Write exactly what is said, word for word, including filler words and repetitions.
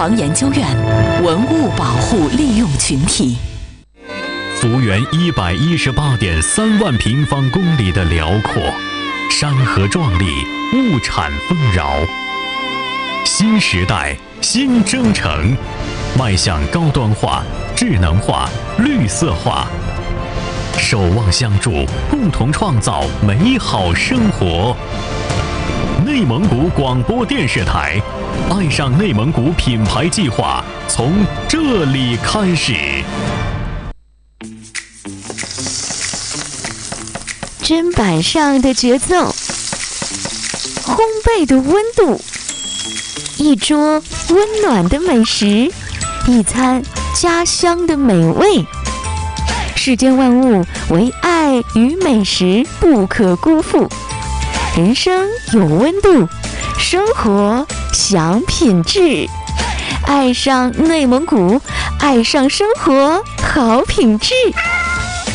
煌研究院文物保护利用群体。 幅员一百一十八点三万平方公里的辽阔，山河壮丽，物产丰饶。新时代，新征程，迈向高端化、智能化、绿色化，守望相助，共同创造美好生活。内蒙古广播电视台，爱上内蒙古品牌计划从这里开始。 砧板上的节奏，烘焙的温度，一桌温暖的美食，一餐家乡的美味。世间万物唯爱与美食不可辜负。人生有温度，生活享品质。爱上内蒙古，爱上生活好品质。